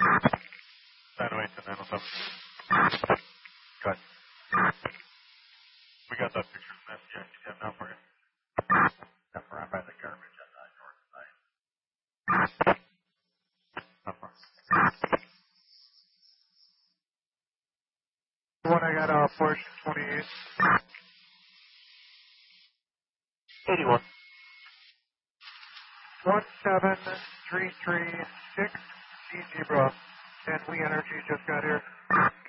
908 to 907. Good. We got that picture from SDI now for you. Got around by the garbage at north side. One I got Porsche 28. 81. 17336 G Zebra. And Lee Energy just got here.